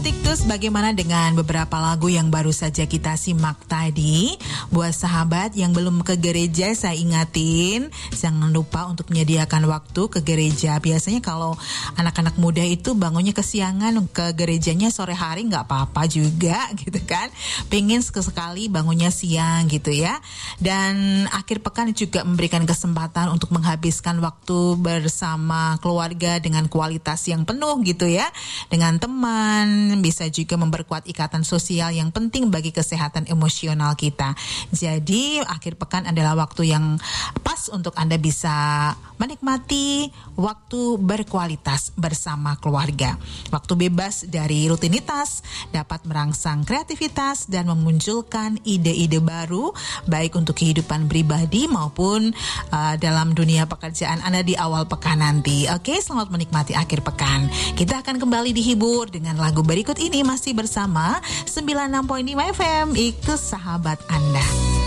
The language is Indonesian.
Sobatiktus, bagaimana dengan beberapa lagu yang baru saja kita simak tadi? Buat sahabat yang belum ke gereja, saya ingatin, jangan lupa untuk menyediakan waktu ke gereja. Biasanya kalau anak-anak muda itu bangunnya kesiangan, ke gerejanya sore hari nggak apa-apa juga gitu kan. Pengen sekali bangunnya siang gitu ya. Dan akhir pekan juga memberikan kesempatan untuk menghabiskan waktu bersama keluarga dengan kualitas yang penuh gitu ya. Dengan teman, bisa juga memperkuat ikatan sosial yang penting bagi kesehatan emosional kita. Jadi akhir pekan adalah waktu yang pas untuk Anda bisa menikmati waktu berkualitas bersama keluarga. Waktu bebas dari rutinitas, dapat merangsang kreativitas dan memunculkan ide-ide baru, baik untuk kehidupan pribadi maupun dalam dunia pekerjaan Anda di awal pekan nanti. Oke, selamat menikmati akhir pekan. Kita akan kembali dihibur dengan lagu berikut ini, masih bersama 96.5 FM, itu sahabat Anda.